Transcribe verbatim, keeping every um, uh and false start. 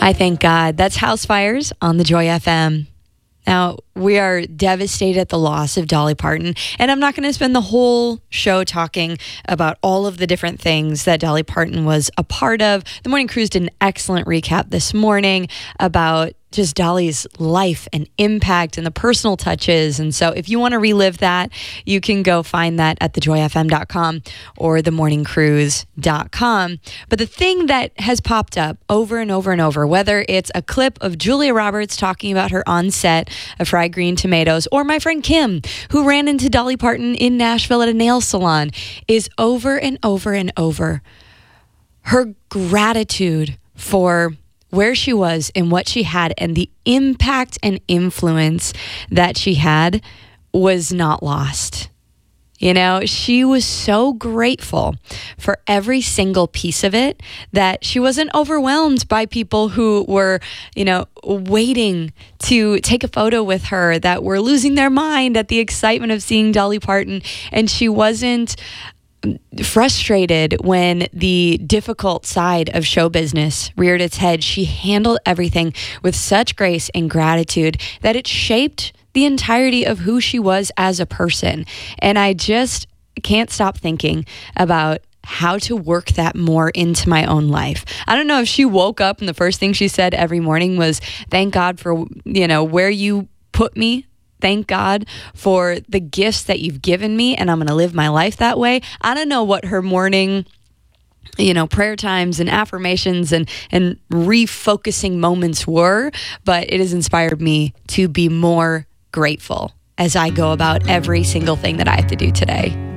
I thank God. That's House Fires on the Joy F M. Now, we are devastated at the loss of Dolly Parton, and I'm not going to spend the whole show talking about all of the different things that Dolly Parton was a part of. The Morning Cruise did an excellent recap this morning about just Dolly's life and impact and the personal touches. And so if you want to relive that, you can go find that at the joy f m dot com or the morning cruise dot com. But the thing that has popped up over and over and over, whether it's a clip of Julia Roberts talking about her on set of Fried Green Tomatoes, or my friend Kim, who ran into Dolly Parton in Nashville at a nail salon, is over and over and over her gratitude for where she was and what she had, and the impact and influence that she had was not lost. You know, she was so grateful for every single piece of it that she wasn't overwhelmed by people who were, you know, waiting to take a photo with her, that were losing their mind at the excitement of seeing Dolly Parton. And she wasn't frustrated when the difficult side of show business reared its head. She handled everything with such grace and gratitude that it shaped the entirety of who she was as a person. And I just can't stop thinking about how to work that more into my own life. I don't know if she woke up and the first thing she said every morning was, thank God for, you know, where you put me. Thank God for the gifts that you've given me, and I'm going to live my life that way. I don't know what her morning, you know, prayer times and affirmations and, and refocusing moments were, but it has inspired me to be more grateful as I go about every single thing that I have to do today.